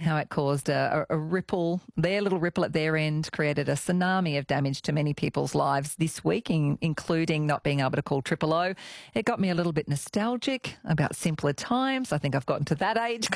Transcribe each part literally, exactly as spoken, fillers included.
how it caused a, a, a ripple, their little ripple at their end created a tsunami of damage to many people's lives this week, in, including not being able to call triple O. It got me a little bit nostalgic about simpler times. I think I've gotten to that age.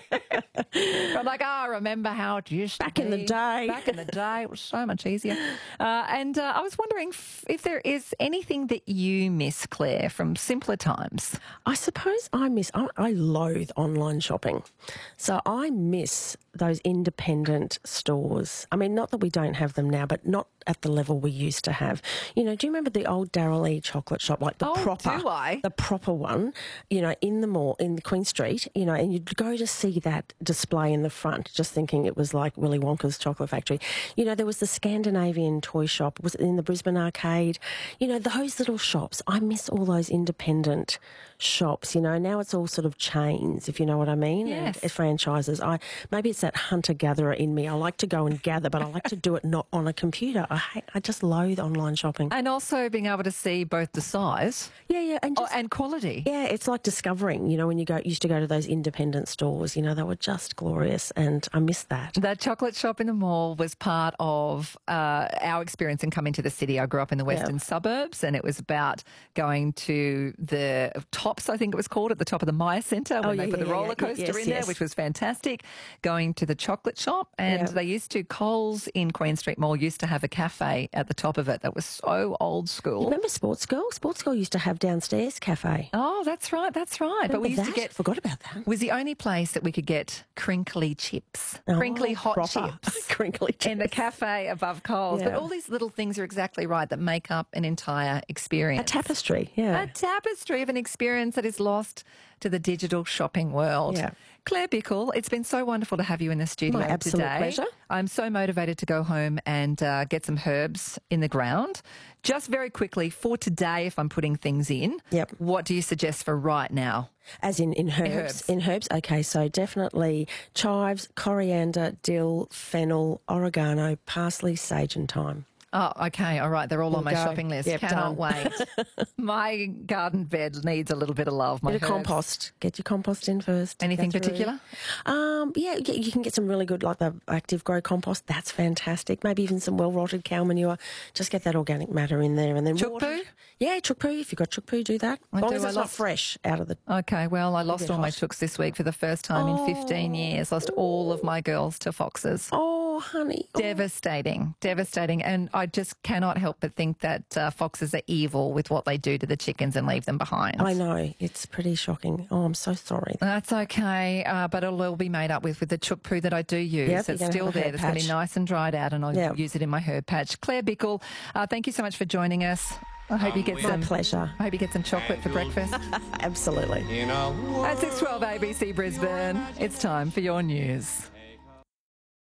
I'm like, oh, I remember how it used Back to in be. the day. Back in the day. It was so much easier. Uh, and uh, I was wondering if, if there is anything that you miss, Claire, from simpler times. I suppose I miss, I, I loathe online shopping. So I miss those independent stores. I mean, not that we don't have them now, but not at the level we used to have. You know, do you remember the old Darrell E chocolate shop, like the Oh, proper, do I? the proper one, you know, in the mall, in the Queen Street, you know, and you'd go to see that display in the front, just thinking it was like Willy Wonka's chocolate factory. You know, there was the Scandinavian toy shop, was it in the Brisbane Arcade? You know, those little shops. I miss all those independent shops, you know. Now it's all sort of chains, if you know what I mean. Yes. And franchises. I maybe it's that hunter-gatherer in me. I like to go and gather, but I like to do it not on a computer. I hate, I just loathe online shopping. And also being able to see both the size Yeah, yeah, and oh, just, and quality. yeah, it's like discovering. You know, when you go used to go to those independent stores. You know, they were just glorious, and I miss that. That chocolate shop in the mall was part of uh, our experience in coming to the city. I grew up in the western Yeah. suburbs, and it was about going to the Tops, I think it was called, at the top of the Maya Centre when Oh, they yeah, put the yeah, yeah, roller yeah. coaster Yes, in there, yes. which was fantastic. Going to the chocolate shop, and Yeah. they used to, Coles in Queen Street Mall used to have a cafe at the top of it that was so old school. Remember Sports Girl? Sports Girl used to have downstairs cafe. Oh, that's right, that's right. But we used Remember to that? get Forgot about that. was the only place that we could get crinkly chips, crinkly Oh, hot proper. chips. Crinkly chips. In the cafe above Coles. But Yeah. all these little things are exactly right that make up an entire experience. A tapestry, yeah. A tapestry of an experience that is lost to the digital shopping world. Yeah. Claire Bickle, it's been so wonderful to have you in the studio My absolute today. pleasure. I'm so motivated to go home and uh, get some herbs in the ground. Just very quickly, for today, if I'm putting things in, Yep. what do you suggest for right now? As in, in herbs. herbs. In herbs, okay, so definitely chives, coriander, dill, fennel, oregano, parsley, sage and thyme. Oh, okay. All right. They're all on my Go. shopping list. Yep, Cannot done. wait. My garden bed needs a little bit of love. My Bit of herbs. compost. Get your compost in first. Anything Go through. particular? Um, yeah, you you can get some really good, like the active grow compost. That's fantastic. Maybe even some well-rotted cow manure. Just get that organic matter in there, and then Chook water. poo? Yeah, chook poo. If you've got chook poo, do that. I As long do, as I it's not lost- fresh out of the. Okay. Well, I lost bit all my hot. chooks this week for the first time in fifteen years. Lost all of my girls to foxes. Oh, honey. Oh. Devastating, devastating. And I just cannot help but think that uh, foxes are evil with what they do to the chickens and leave them behind. I know. It's pretty shocking. Oh, I'm so sorry. That's okay, uh, but it'll all be made up with with the chook poo that I do use. Yep, it's you're gonna still have a there. herb It's going to be patch. nice and dried out, and I'll Yep. use it in my herb patch. Claire Bickle, uh, thank you so much for joining us. I hope you get My some. pleasure. I hope you get some chocolate for breakfast. Absolutely. In a world At six twelve A B C Brisbane, it's time for your news.